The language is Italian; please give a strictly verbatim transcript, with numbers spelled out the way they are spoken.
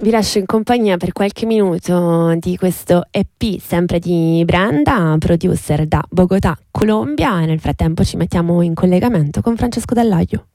Vi lascio in compagnia per qualche minuto di questo E P, sempre di Brenda, producer da Bogotà, Colombia, e nel frattempo ci mettiamo in collegamento con Francesco Dallaglio.